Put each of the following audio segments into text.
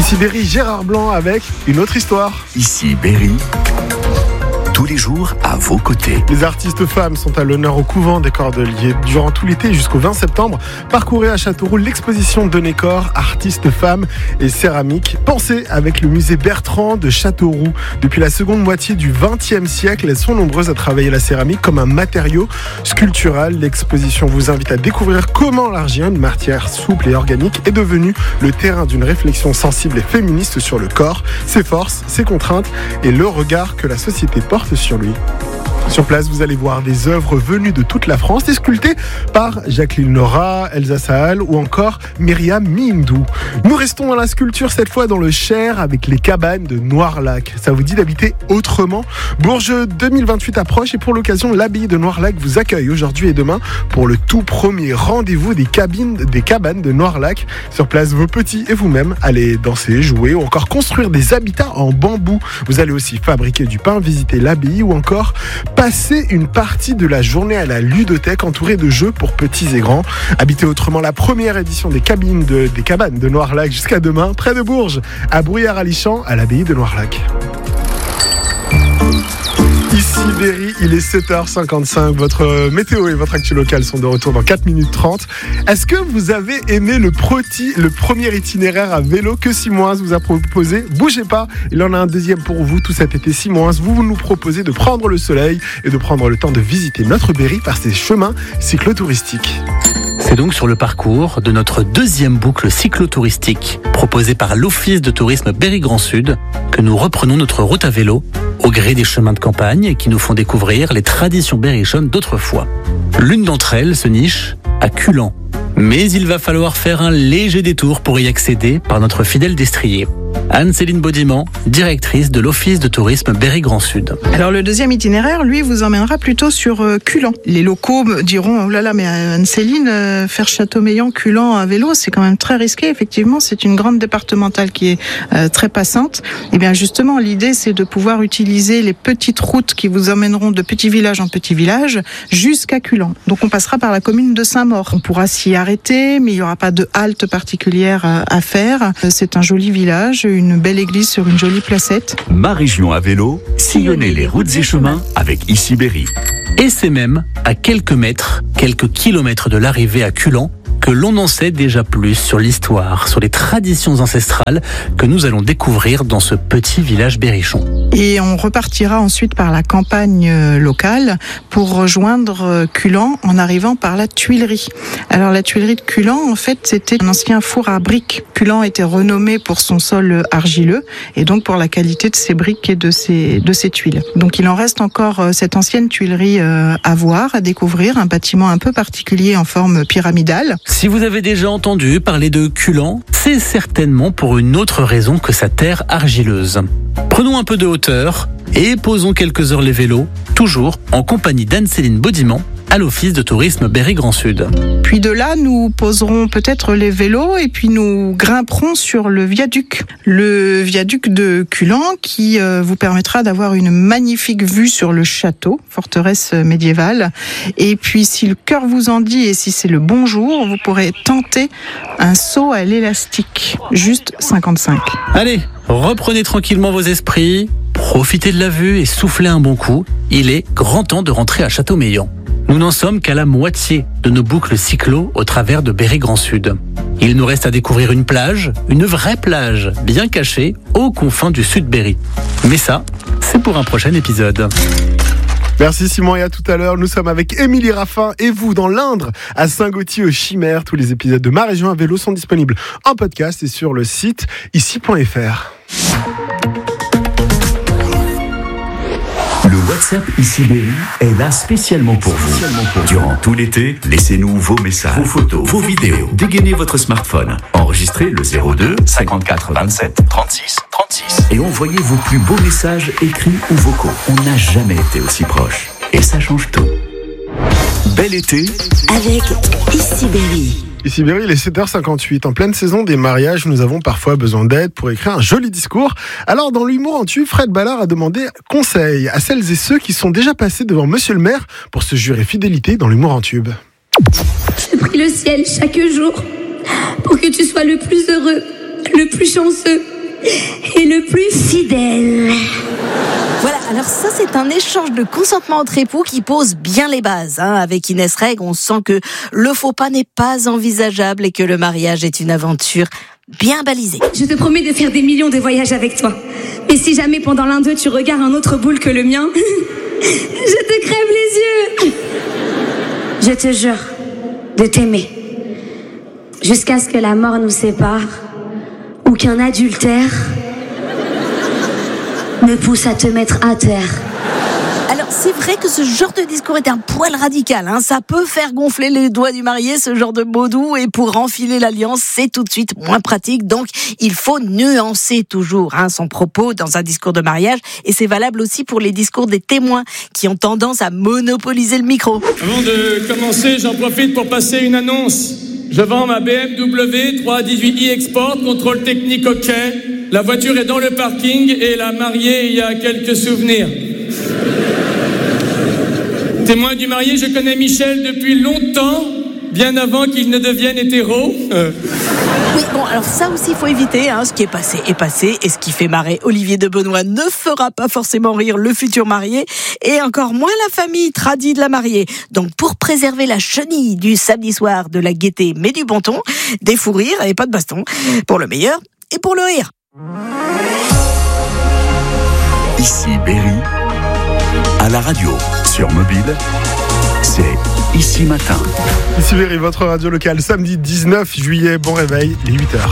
Ici Berry, Gérard Blanc avec une autre histoire. Ici Berry, tous les jours à vos côtés. Les artistes femmes sont à l'honneur au couvent des Cordeliers. Durant tout l'été jusqu'au 20 septembre, parcourez à Châteauroux l'exposition Donnez-Corps, artistes femmes et céramique. Pensez avec le musée Bertrand de Châteauroux. Depuis la seconde moitié du XXe siècle, elles sont nombreuses à travailler la céramique comme un matériau sculptural. L'exposition vous invite à découvrir comment l'argile, une matière souple et organique, est devenue le terrain d'une réflexion sensible et féministe sur le corps, ses forces, ses contraintes et le regard que la société porte sur lui. Sur place, vous allez voir des œuvres venues de toute la France, sculptées par Jacqueline Nora, Elsa Sahal ou encore Myriam Mindou. Nous restons dans la sculpture, cette fois dans le Cher, avec les cabanes de Noirlac. Ça vous dit d'habiter autrement ? Bourges 2028 approche et pour l'occasion, l'abbaye de Noirlac vous accueille aujourd'hui et demain pour le tout premier rendez-vous des cabanes de Noirlac. Sur place, vos petits et vous-même allez danser, jouer ou encore construire des habitats en bambou. Vous allez aussi fabriquer du pain, visiter l'abbaye ou encore passer une partie de la journée à la ludothèque entourée de jeux pour petits et grands. Habitez autrement la première édition des cabanes de Noirlac jusqu'à demain, près de Bourges, à Bruyères-Alichamps, à l'abbaye de Noirlac. Ici Berry, il est 7h55. Votre météo et votre actu locale sont de retour dans 4 minutes 30. Est-ce que vous avez aimé le premier itinéraire à vélo que Simoins vous a proposé ? Bougez pas, il en a un deuxième pour vous tout cet été. Simoins, vous nous proposez de prendre le soleil et de prendre le temps de visiter notre Berry par ses chemins cyclotouristiques. C'est donc sur le parcours de notre deuxième boucle cyclotouristique proposée par l'Office de tourisme Berry Grand Sud que nous reprenons notre route à vélo au gré des chemins de campagne et qui nous font découvrir les traditions berrichonnes d'autrefois. L'une d'entre elles se niche à Culan. Mais il va falloir faire un léger détour pour y accéder par notre fidèle destrier. Anne-Céline Baudiment, directrice de l'Office de tourisme Berry Grand Sud. Alors le deuxième itinéraire, lui, vous emmènera plutôt sur Culan. Les locaux me diront, oh là là, mais Anne-Céline, faire Châteaumeillan, Culan à vélo, c'est quand même très risqué. Effectivement, c'est une grande départementale qui est très passante. Et bien justement, l'idée, c'est de pouvoir utiliser les petites routes qui vous emmèneront de petit village en petit village jusqu'à Culan. Donc on passera par la commune de Saint-Maur. On pourra s'y arrêter, mais il n'y aura pas de halte particulière à faire. C'est un joli village, une belle église sur une jolie placette. Ma région à vélo, sillonnez les routes et chemins avec Ici Berry. Et c'est même à quelques kilomètres de l'arrivée à Culan que l'on en sait déjà plus sur l'histoire, sur les traditions ancestrales que nous allons découvrir dans ce petit village berrichon. Et on repartira ensuite par la campagne locale pour rejoindre Culan en arrivant par la Tuilerie. Alors la Tuilerie de Culan, en fait, c'était un ancien four à briques. Culan était renommé pour son sol argileux et donc pour la qualité de ses briques et de ses tuiles. Donc il en reste encore cette ancienne tuilerie à voir, à découvrir, un bâtiment un peu particulier en forme pyramidale. Si vous avez déjà entendu parler de Culan, c'est certainement pour une autre raison que sa terre argileuse. Prenons un peu de hauteur et posons quelques heures les vélos, toujours en compagnie d'Anne-Céline Baudiment à l'Office de tourisme Berry Grand Sud. Puis de là, nous poserons peut-être les vélos et puis nous grimperons sur le viaduc. Le viaduc de Culan qui vous permettra d'avoir une magnifique vue sur le château, forteresse médiévale. Et puis si le cœur vous en dit et si c'est le bon jour, vous pourrez tenter un saut à l'élastique, juste 55. Allez, reprenez tranquillement vos esprits, profitez de la vue et soufflez un bon coup. Il est grand temps de rentrer à Châteaumeillan. Nous n'en sommes qu'à la moitié de nos boucles cyclo au travers de Berry Grand Sud. Il nous reste à découvrir une plage, une vraie plage, bien cachée, aux confins du sud Berry. Mais ça, c'est pour un prochain épisode. Merci Simon et à tout à l'heure. Nous sommes avec Émilie Raffin et vous dans l'Indre, à Saint-Gauthier aux Chimères. Tous les épisodes de Ma Région à vélo sont disponibles en podcast et sur le site ici.fr. Le WhatsApp Ici Berry est là spécialement pour vous. Durant tout l'été, laissez-nous vos messages, vos photos, vos vidéos. Dégainez votre smartphone, enregistrez le 02 54 27 36 36 et envoyez vos plus beaux messages écrits ou vocaux. On n'a jamais été aussi proches et ça change tout. Bel été avec Ici Berry. Ici Berry, il est 7h58. En pleine saison des mariages, nous avons parfois besoin d'aide pour écrire un joli discours. Alors, dans l'humour en tube, Fred Ballard a demandé conseil à celles et ceux qui sont déjà passés devant Monsieur le maire pour se jurer fidélité dans l'humour en tube. Je prie le ciel chaque jour pour que tu sois le plus heureux, le plus chanceux et le plus fidèle. Voilà, alors ça c'est un échange de consentement entre époux qui pose bien les bases. Avec Inès Reg, on sent que le faux pas n'est pas envisageable et que le mariage est une aventure bien balisée. Je te promets de faire des millions de voyages avec toi. Et si jamais pendant l'un d'eux tu regardes un autre boule que le mien, je te crève les yeux. Je te jure de t'aimer jusqu'à ce que la mort nous sépare ou qu'un adultère me pousse à te mettre à terre. Alors c'est vrai que ce genre de discours est un poil radical. Ça peut faire gonfler les doigts du marié, ce genre de mots doux. Et pour enfiler l'alliance, c'est tout de suite moins pratique. Donc il faut nuancer toujours son propos dans un discours de mariage. Et c'est valable aussi pour les discours des témoins qui ont tendance à monopoliser le micro. Avant de commencer, j'en profite pour passer une annonce. Je vends ma BMW 318i Export, contrôle technique OK. La voiture est dans le parking et la mariée y a quelques souvenirs. Témoin du marié, je connais Michel depuis longtemps, bien avant qu'il ne devienne hétéro. Oui, bon, alors ça aussi, il faut éviter. Ce qui est passé est passé. Et ce qui fait marrer Olivier de Benoît ne fera pas forcément rire le futur marié. Et encore moins la famille tradie de la mariée. Donc, pour préserver la chenille du samedi soir, de la gaieté, mais du bon ton, des fous rires et pas de baston. Pour le meilleur et pour le rire. Ici Berry, à la radio, sur mobile, c'est Ici Matin. Ici Berry, votre radio locale, samedi 19 juillet, bon réveil, il est 8h.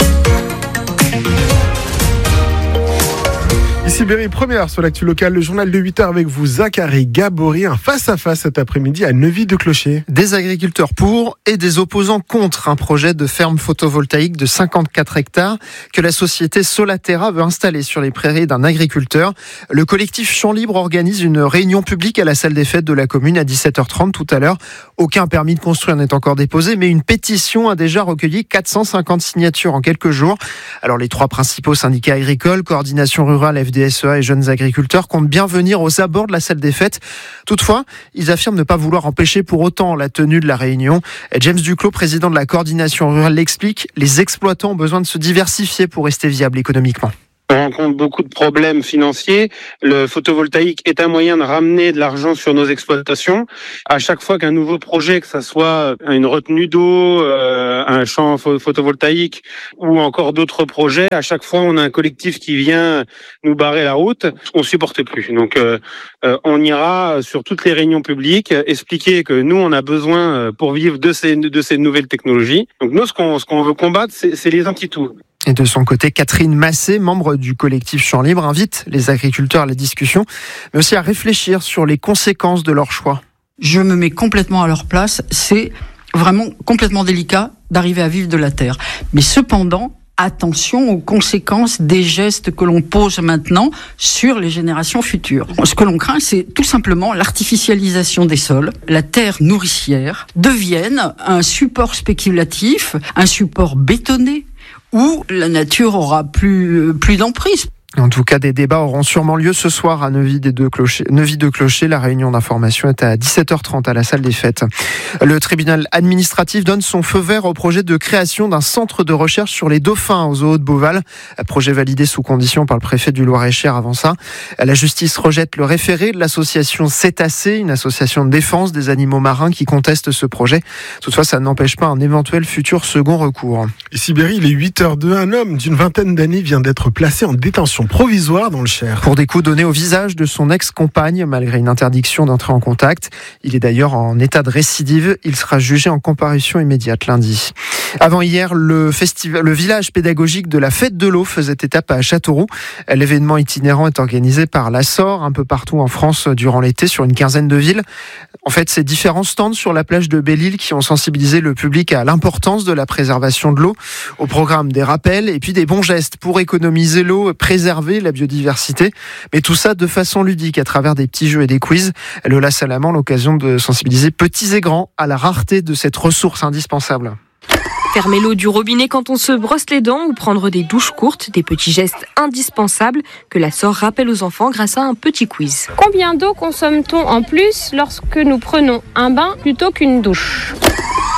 Ici Berry, première sur l'actu locale, le journal de 8h avec vous, Zachary Gabory, un face-à-face cet après-midi à Neuvy-de-Clocher. Des agriculteurs pour et des opposants contre un projet de ferme photovoltaïque de 54 hectares que la société Solaterra veut installer sur les prairies d'un agriculteur. Le collectif Champs Libres organise une réunion publique à la salle des fêtes de la commune à 17h30 tout à l'heure. Aucun permis de construire n'est encore déposé, mais une pétition a déjà recueilli 450 signatures en quelques jours. Alors les trois principaux syndicats agricoles, Coordination Rurale, FDSEA et Jeunes Agriculteurs, comptent bien venir aux abords de la salle des fêtes. Toutefois, ils affirment ne pas vouloir empêcher pour autant la tenue de la réunion. James Duclos, président de la Coordination Rurale, l'explique, les exploitants ont besoin de se diversifier pour rester viables économiquement. On rencontre beaucoup de problèmes financiers. Le photovoltaïque est un moyen de ramener de l'argent sur nos exploitations. À chaque fois qu'un nouveau projet, que ça soit une retenue d'eau, un champ photovoltaïque ou encore d'autres projets, à chaque fois on a un collectif qui vient nous barrer la route. On supporte plus. Donc on ira sur toutes les réunions publiques expliquer que nous on a besoin pour vivre de ces nouvelles technologies. Donc nous ce qu'on veut combattre, c'est les anti-tout. Et de son côté, Catherine Massé, membre du collectif Champs Libres, invite les agriculteurs à la discussion, mais aussi à réfléchir sur les conséquences de leur choix. Je me mets complètement à leur place. C'est vraiment complètement délicat d'arriver à vivre de la terre. Mais cependant, attention aux conséquences des gestes que l'on pose maintenant sur les générations futures. Ce que l'on craint, c'est tout simplement l'artificialisation des sols. La terre nourricière devienne un support spéculatif, un support bétonné, où la nature aura plus d'emprise. En tout cas, des débats auront sûrement lieu ce soir à Neuvy-de-Clocher. La réunion d'information est à 17h30 à la salle des fêtes. Le tribunal administratif donne son feu vert au projet de création d'un centre de recherche sur les dauphins au zoo de Beauval. Projet validé sous condition par le préfet du Loir-et-Cher avant ça. La justice rejette le référé de l'association Cétacé, une association de défense des animaux marins qui conteste ce projet. Toutefois, ça n'empêche pas un éventuel futur second recours. Ici Berry, il est 8h02. Un homme d'une vingtaine d'années vient d'être placé en détention provisoire dans le Cher. Pour des coups donnés au visage de son ex-compagne, malgré une interdiction d'entrer en contact. Il est d'ailleurs en état de récidive. Il sera jugé en comparution immédiate lundi. Avant hier, le village pédagogique de la Fête de l'eau faisait étape à Châteauroux. L'événement itinérant est organisé par l'Assor, un peu partout en France durant l'été, sur une quinzaine de villes. En fait, c'est différents stands sur la plage de Belle-Île qui ont sensibilisé le public à l'importance de la préservation de l'eau. Au programme, des rappels et puis des bons gestes pour économiser l'eau, préserver la biodiversité. Mais tout ça de façon ludique à travers des petits jeux et des quiz. Lola Salamand, l'occasion de sensibiliser petits et grands à la rareté de cette ressource indispensable. Fermer l'eau du robinet quand on se brosse les dents ou prendre des douches courtes, des petits gestes indispensables que l'Assor rappelle aux enfants grâce à un petit quiz. Combien d'eau consomme-t-on en plus lorsque nous prenons un bain plutôt qu'une douche ?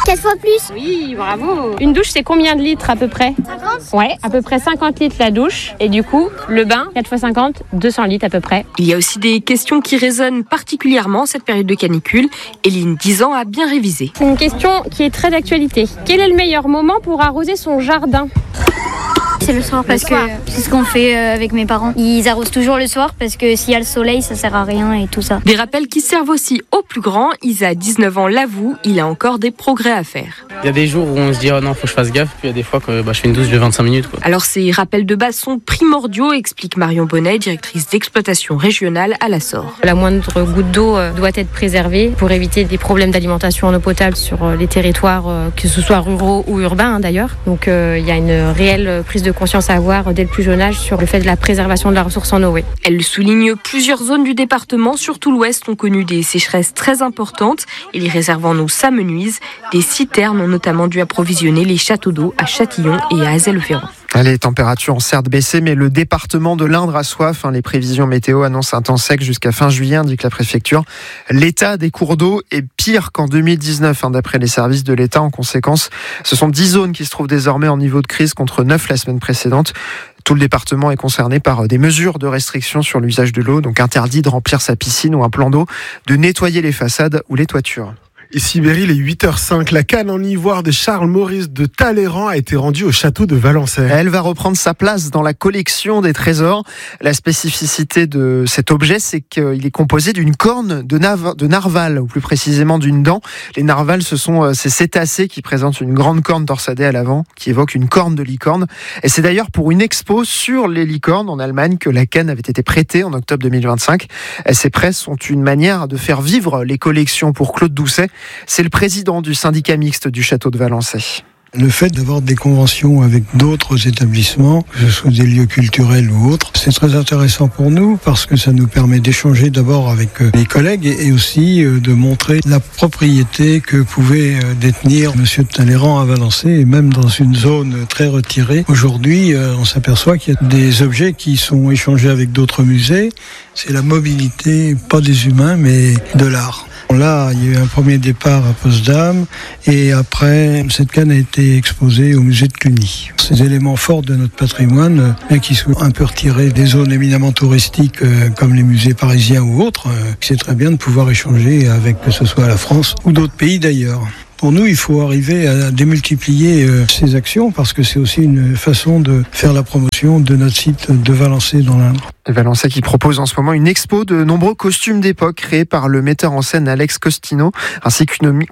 4 fois plus. Oui, bravo. Une douche, c'est combien de litres à peu près? 50. Ouais, à peu près 50 litres la douche. Et du coup, le bain, 4 fois 50, 200 litres à peu près. Il y a aussi des questions qui résonnent particulièrement en cette période de canicule. Eline, 10 ans, a bien révisé. C'est une question qui est très d'actualité. Quel est le meilleur moment pour arroser son jardin? C'est le soir parce que c'est ce qu'on fait avec mes parents. Ils arrosent toujours le soir parce que s'il y a le soleil, ça sert à rien et tout ça. Des rappels qui servent aussi aux plus grands. Isa, 19 ans, l'avoue, il a encore des progrès à faire. Il y a des jours où on se dit oh non, faut que je fasse gaffe. Puis il y a des fois que je fais une douche de 25 minutes. Quoi. Alors ces rappels de base sont primordiaux, explique Marion Bonnet, directrice d'exploitation régionale à la SOR. La moindre goutte d'eau doit être préservée pour éviter des problèmes d'alimentation en eau potable sur les territoires, que ce soit ruraux ou urbains d'ailleurs. Donc il y a une réelle prise de conscience à avoir dès le plus jeune âge sur le fait de la préservation de la ressource en eau. Oui. Elle souligne plusieurs zones du département, surtout l'ouest, ont connu des sécheresses très importantes et les réserves en eau s'amenuisent. Des citernes ont notamment dû approvisionner les châteaux d'eau à Châtillon et à Azay-le-Ferron. Les températures ont certes baissé, mais le département de l'Indre a soif. Les prévisions météo annoncent un temps sec jusqu'à fin juillet, indique la préfecture. L'état des cours d'eau est pire qu'en 2019, d'après les services de l'État. En conséquence, ce sont 10 zones qui se trouvent désormais en niveau de crise contre 9 la semaine précédente. Tout le département est concerné par des mesures de restriction sur l'usage de l'eau, donc interdit de remplir sa piscine ou un plan d'eau, de nettoyer les façades ou les toitures. Ici Berry, les 8h05, la canne en ivoire de Charles-Maurice de Talleyrand a été rendue au château de Valençay. Elle va reprendre sa place dans la collection des trésors. La spécificité de cet objet, c'est qu'il est composé d'une corne de narval, ou plus précisément d'une dent. Les narvals, ce sont ces cétacés qui présentent une grande corne torsadée à l'avant, qui évoque une corne de licorne. Et c'est d'ailleurs pour une expo sur les licornes en Allemagne que la canne avait été prêtée en octobre 2025. Ces prêts sont une manière de faire vivre les collections pour Claude Doucet. C'est le président du syndicat mixte du château de Valençay. Le fait d'avoir des conventions avec d'autres établissements, que ce soit des lieux culturels ou autres, c'est très intéressant pour nous parce que ça nous permet d'échanger d'abord avec les collègues et aussi de montrer la propriété que pouvait détenir Monsieur de Talleyrand à Valençay et même dans une zone très retirée. Aujourd'hui, on s'aperçoit qu'il y a des objets qui sont échangés avec d'autres musées. C'est la mobilité, pas des humains, mais de l'art. Là, il y a eu un premier départ à Potsdam et après, cette canne a été exposée au musée de Cluny. Ces éléments forts de notre patrimoine, bien qu'ils soient un peu retirés des zones éminemment touristiques comme les musées parisiens ou autres, c'est très bien de pouvoir échanger avec que ce soit la France ou d'autres pays d'ailleurs. Pour nous, il faut arriver à démultiplier ces actions parce que c'est aussi une façon de faire la promotion de notre site de Valençay dans l'Indre. Valençay qui propose en ce moment une expo de nombreux costumes d'époque créés par le metteur en scène Alex Costantino ainsi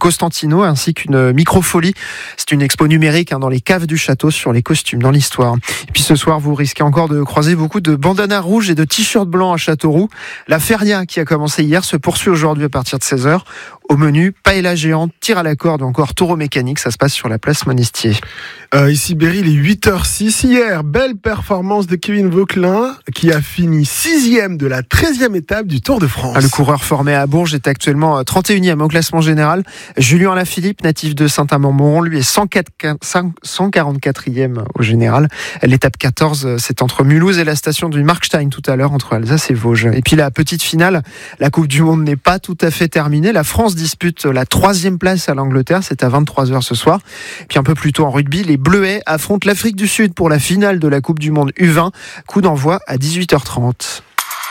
qu'une microfolie. C'est une expo numérique dans les caves du château sur les costumes dans l'histoire. Et puis ce soir, vous risquez encore de croiser beaucoup de bandanas rouges et de t-shirts blancs à Châteauroux. La feria qui a commencé hier se poursuit aujourd'hui à partir de 16h. Au menu, paella géante, tir à la corde ou encore taureau mécanique. Ça se passe sur la place Monestier. Ici Berry, les 8h06. Hier, belle performance de Kevin Vauquelin qui a fini 6e de la 13e étape du Tour de France. Le coureur formé à Bourges est actuellement 31e au classement général. Julien Alaphilippe, natif de Saint-Amand-Montrond, lui est 144e au général. L'étape 14, c'est entre Mulhouse et la station du Markstein tout à l'heure, entre Alsace et Vosges. Et puis la petite finale, la Coupe du Monde n'est pas tout à fait terminée. La France dispute la 3e place à l'Angleterre, c'est à 23h ce soir. Et puis un peu plus tôt en rugby, les Bleuets affrontent l'Afrique du Sud pour la finale de la Coupe du Monde U20. Coup d'envoi à 18h30.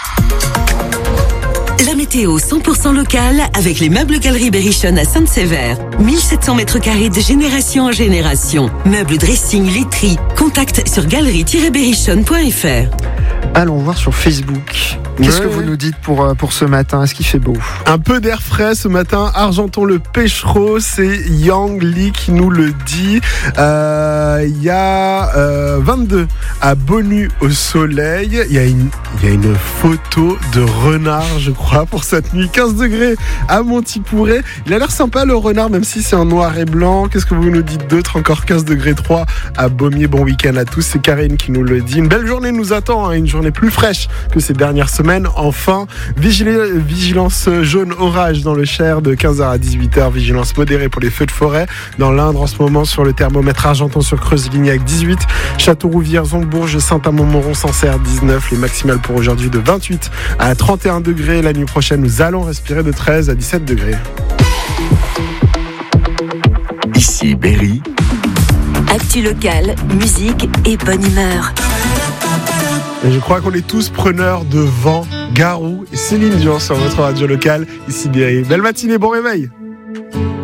La météo 100% locale avec les meubles Galerie Berrichonne à Sainte-Sévère. 1700 mètres carrés de génération en génération. Meubles, dressing, literie. Contact sur galerie-berrichonne.fr. Allons voir sur Facebook. Qu'est-ce que vous nous dites pour ce matin? Est-ce qu'il fait beau? Un peu d'air frais ce matin. Argenton-le-Pêchereau, c'est Yang Li qui nous le dit. Il y a 22 à Bonnu au soleil. Il y a une photo de renard, je crois, pour cette nuit. 15 degrés à Montipouré. Il a l'air sympa le renard, même si c'est en noir et blanc. Qu'est-ce que vous nous dites d'autre? Encore 15 degrés 3 à Beaumier. Bon week-end à tous. C'est Karine qui nous le dit. Une belle journée nous attend, une journée plus fraîche que ces dernières semaines. Enfin, vigilance jaune orage dans le Cher de 15h à 18h. Vigilance modérée pour les feux de forêt. Dans l'Indre en ce moment sur le thermomètre Argenton sur Creuse-Lignac 18. Châteauroux, Vierzon, Bourges, Saint-Amand-Montrond, Sancerre 19. Les maximales pour aujourd'hui de 28 à 31 degrés. La nuit prochaine, nous allons respirer de 13 à 17 degrés. Ici Berry. Actu locale, musique et bonne humeur. Et je crois qu'on est tous preneurs de vent. Garou et Céline Dion sur votre radio locale. Ici Berry. Belle matinée, bon réveil.